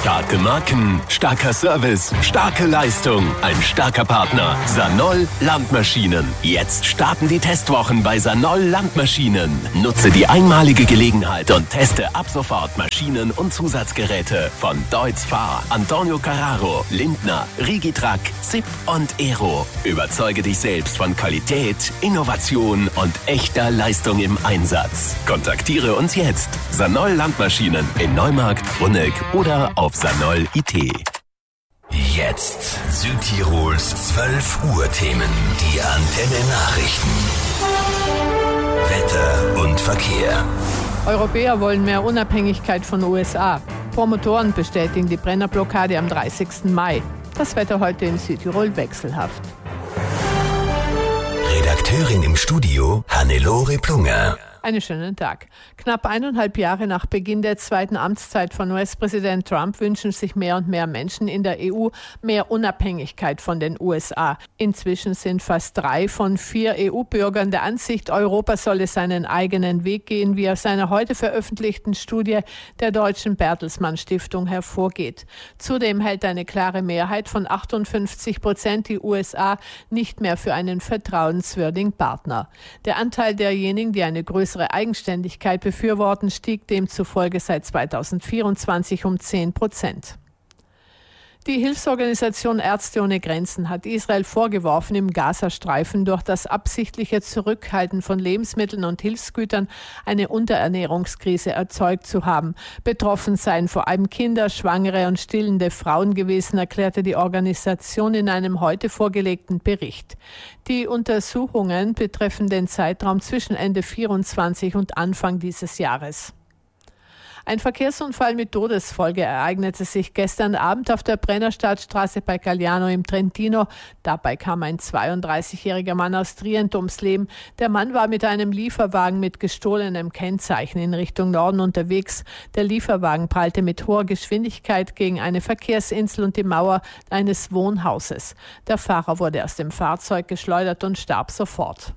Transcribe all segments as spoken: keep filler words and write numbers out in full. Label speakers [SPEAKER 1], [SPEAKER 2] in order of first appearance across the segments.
[SPEAKER 1] Starke Marken, starker Service, starke Leistung, ein starker Partner. Sanol Landmaschinen. Jetzt starten die Testwochen bei Sanol Landmaschinen. Nutze die einmalige Gelegenheit und teste ab sofort Maschinen und Zusatzgeräte von Deutz Fahr, Antonio Carraro, Lindner, Rigitrac, Zipp und Aero. Überzeuge dich selbst von Qualität, Innovation und echter Leistung im Einsatz. Kontaktiere uns jetzt. Sanol Landmaschinen in Neumarkt, Brunneck oder auf sanol punkt I T.
[SPEAKER 2] Jetzt Südtirols zwölf Uhr Themen. Die Antenne Nachrichten. Wetter und Verkehr.
[SPEAKER 3] Europäer wollen mehr Unabhängigkeit von U S A. Promotoren bestätigen die Brennerblockade am dreißigsten Mai. Das Wetter heute in Südtirol wechselhaft.
[SPEAKER 2] Redakteurin im Studio Hannelore Plunger.
[SPEAKER 3] Einen schönen Tag. Knapp eineinhalb Jahre nach Beginn der zweiten Amtszeit von U S-Präsident Trump wünschen sich mehr und mehr Menschen in der E U mehr Unabhängigkeit von den U S A. Inzwischen sind fast drei von vier E U-Bürgern der Ansicht, Europa solle seinen eigenen Weg gehen, wie aus einer heute veröffentlichten Studie der Deutschen Bertelsmann Stiftung hervorgeht. Zudem hält eine klare Mehrheit von achtundfünfzig Prozent die U S A nicht mehr für einen vertrauenswürdigen Partner. Der Anteil derjenigen, die eine größere Eigenständigkeit befürworten, stieg demzufolge seit zweitausendvierundzwanzig um zehn Prozent. Die Hilfsorganisation Ärzte ohne Grenzen hat Israel vorgeworfen, im Gazastreifen durch das absichtliche Zurückhalten von Lebensmitteln und Hilfsgütern eine Unterernährungskrise erzeugt zu haben. Betroffen seien vor allem Kinder, Schwangere und stillende Frauen gewesen, erklärte die Organisation in einem heute vorgelegten Bericht. Die Untersuchungen betreffen den Zeitraum zwischen Ende vierundzwanzig und Anfang dieses Jahres. Ein Verkehrsunfall mit Todesfolge ereignete sich gestern Abend auf der Brennerstadtstraße bei Galliano im Trentino. Dabei kam ein zweiunddreißigjähriger Mann aus Trient ums Leben. Der Mann war mit einem Lieferwagen mit gestohlenem Kennzeichen in Richtung Norden unterwegs. Der Lieferwagen prallte mit hoher Geschwindigkeit gegen eine Verkehrsinsel und die Mauer eines Wohnhauses. Der Fahrer wurde aus dem Fahrzeug geschleudert und starb sofort.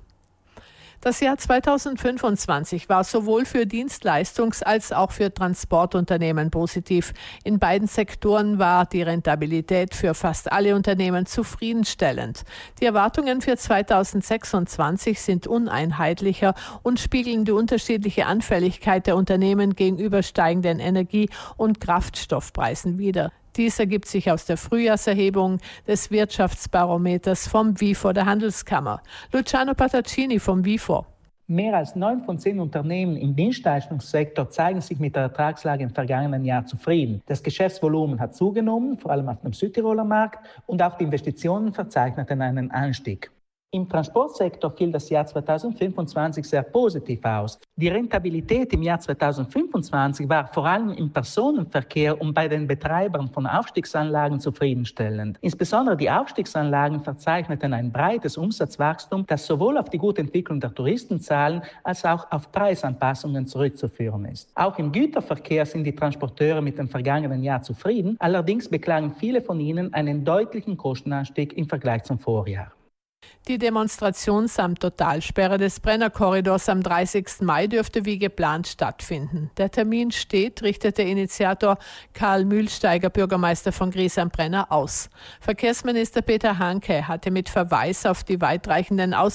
[SPEAKER 3] Das Jahr zweitausendfünfundzwanzig war sowohl für Dienstleistungs- als auch für Transportunternehmen positiv. In beiden Sektoren war die Rentabilität für fast alle Unternehmen zufriedenstellend. Die Erwartungen für zweitausendsechsundzwanzig sind uneinheitlicher und spiegeln die unterschiedliche Anfälligkeit der Unternehmen gegenüber steigenden Energie- und Kraftstoffpreisen wider. Dies ergibt sich aus der Frühjahrserhebung des Wirtschaftsbarometers vom WIFO der Handelskammer. Luciano Pataccini vom WIFO.
[SPEAKER 4] Mehr als neun von zehn Unternehmen im Dienstleistungssektor zeigen sich mit der Ertragslage im vergangenen Jahr zufrieden. Das Geschäftsvolumen hat zugenommen, vor allem auf dem Südtiroler Markt, und auch die Investitionen verzeichneten einen Anstieg. Im Transportsektor fiel das Jahr zweitausendfünfundzwanzig sehr positiv aus. Die Rentabilität im Jahr zweitausendfünfundzwanzig war vor allem im Personenverkehr und bei den Betreibern von Aufstiegsanlagen zufriedenstellend. Insbesondere die Aufstiegsanlagen verzeichneten ein breites Umsatzwachstum, das sowohl auf die gute Entwicklung der Touristenzahlen als auch auf Preisanpassungen zurückzuführen ist. Auch im Güterverkehr sind die Transporteure mit dem vergangenen Jahr zufrieden, allerdings beklagen viele von ihnen einen deutlichen Kostenanstieg im Vergleich zum Vorjahr.
[SPEAKER 3] Die Demonstration samt Totalsperre des Brennerkorridors am dreißigsten Mai dürfte wie geplant stattfinden. Der Termin steht, richtete Initiator Karl Mühlsteiger, Bürgermeister von Gries am Brenner, aus. Verkehrsminister Peter Hanke hatte mit Verweis auf die weitreichenden Aus